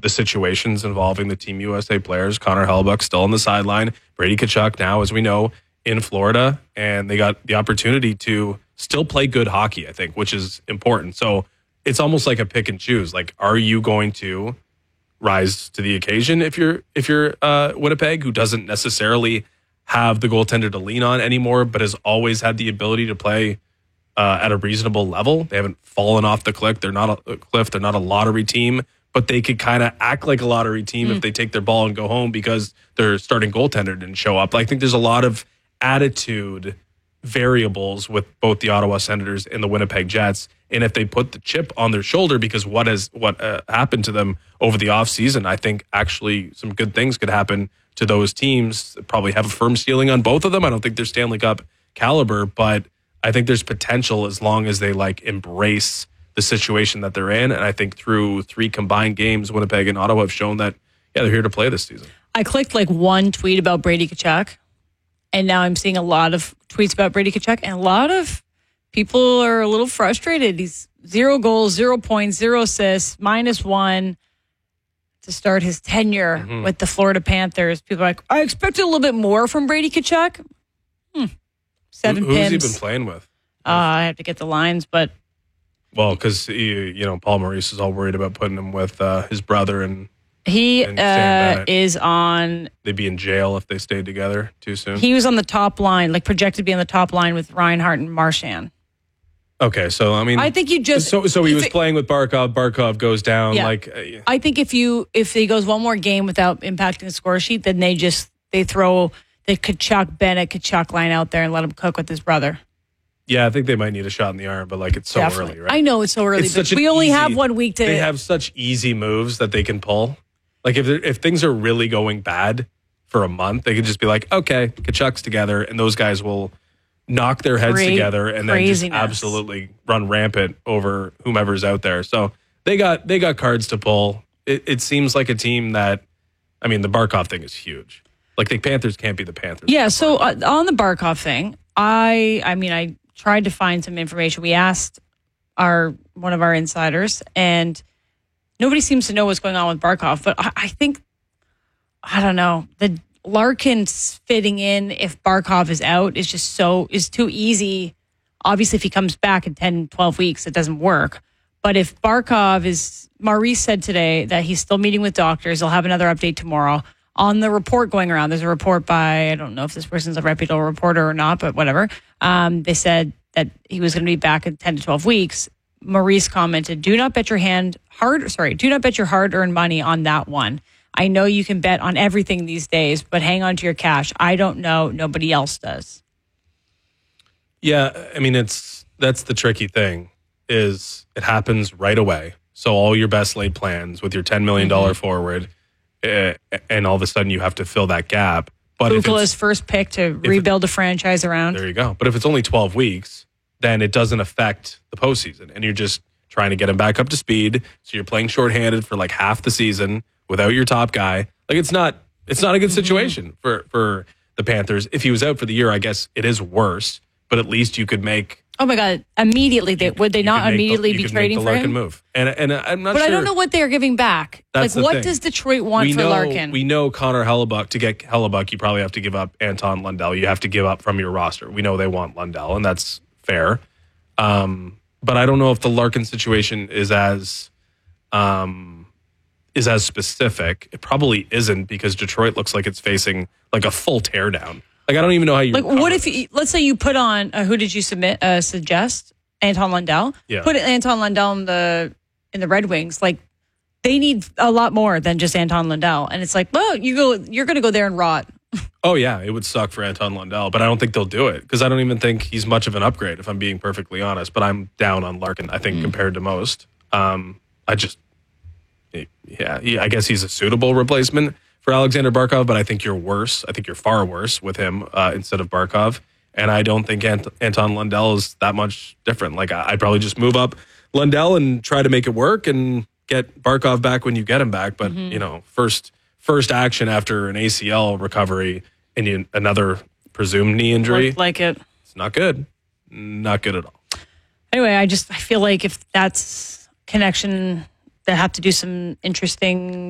the situations involving the Team USA players. Connor Hellebuyck still on the sideline. Brady Tkachuk now, as we know, in Florida. And they got the opportunity to still play good hockey, I think, which is important. So it's almost like a pick and choose. Like, are you going to rise to the occasion if you're Winnipeg, who doesn't necessarily have the goaltender to lean on anymore, but has always had the ability to play at a reasonable level? They haven't fallen off the cliff. They're not a cliff. They're not a lottery team, but they could kind of act like a lottery team if they take their ball and go home because their starting goaltender didn't show up. I think there's a lot of attitude variables with both the Ottawa Senators and the Winnipeg Jets. And if they put the chip on their shoulder because what happened to them over the offseason, I think actually some good things could happen to those teams. Probably have a firm ceiling on both of them. I don't think they're Stanley Cup caliber, but I think there's potential as long as they embrace the situation that they're in. And I think through 3 combined games, Winnipeg and Ottawa have shown that, they're here to play this season. I clicked one tweet about Brady Tkachuk, and now I'm seeing a lot of tweets about Brady Tkachuk, and a lot of people are a little frustrated. He's 0 goals, 0 points, 0 assists, -1 to start his tenure with the Florida Panthers. People are like, I expected a little bit more from Brady Tkachuk. 7 Who's pins. he been playing with? I have to get the lines, but... Well, because, Paul Maurice is all worried about putting him with his brother and he Sam Bennett. is on... They'd be in jail if they stayed together too soon. He was on the top line, projected to be on the top line with Reinhart and Marchand. Okay, so I think you just... So he was playing with Barkov. Barkov goes down. Yeah. I think if he goes one more game without impacting the score sheet, then they throw the Tkachuk line out there and let him cook with his brother. Yeah, I think they might need a shot in the arm, but it's so early, right? I know it's so early, but we only have 1 week to... They have such easy moves that they can pull. If things are really going bad for a month, they can just be like, okay, Tkachuk's together, and those guys will knock their heads together and then just absolutely run rampant over whomever's out there. So they got cards to pull. It seems like a team that, the Barkov thing is huge. The Panthers can't be the Panthers. Yeah, so on the Barkov thing, I tried to find some information. We asked one of our insiders, and nobody seems to know what's going on with Barkov. But I think, I don't know, the Larkin fitting in if Barkov is out is too easy. Obviously, if he comes back in 10, 12 weeks, it doesn't work. But if Barkov Maurice said today that he's still meeting with doctors. He'll have another update tomorrow. On the report going around, there's a report by, I don't know if this person's a reputable reporter or not, but whatever. They said that he was going to be back in 10 to 12 weeks. Maurice commented, do not bet your hard-earned money on that one. I know you can bet on everything these days, but hang on to your cash. I don't know. Nobody else does. Yeah, that's the tricky thing, is it happens right away. So all your best laid plans with your $10 million forward, and all of a sudden you have to fill that gap. But Buchela's first pick to rebuild a franchise around. There you go. But if it's only 12 weeks, then it doesn't affect the postseason. And you're just trying to get him back up to speed. So you're playing shorthanded for half the season without your top guy. It's not a good situation for the Panthers. If he was out for the year, I guess it is worse. But at least you could make... Oh my God! Immediately, would they not immediately be trading for him? Larkin move, and I'm not. But sure. I don't know what they are giving back. That's the what thing. does Detroit want for Larkin? We know Connor Hellebuyck. To get Hellebuyck, you probably have to give up Anton Lundell. You have to give up from your roster. We know they want Lundell, and that's fair. But I don't know if the Larkin situation is as specific. It probably isn't, because Detroit looks like it's facing a full teardown. I don't even know how you... what if, let's say you put on, who did you suggest? Anton Lundell? Yeah. Put Anton Lundell in the Red Wings. They need a lot more than just Anton Lundell. And it's you're going to go there and rot. Oh, yeah. It would suck for Anton Lundell, but I don't think they'll do it, because I don't even think he's much of an upgrade, if I'm being perfectly honest. But I'm down on Larkin, I think, compared to most. I guess he's a suitable replacement for Alexander Barkov, but I think you're worse. I think you're far worse with him instead of Barkov. And I don't think Anton Lundell is that much different. I'd probably just move up Lundell and try to make it work and get Barkov back when you get him back. But, first action after an ACL recovery and another presumed knee injury. Looked like it. It's not good. Not good at all. Anyway, I feel like if that's connection, they have to do some interesting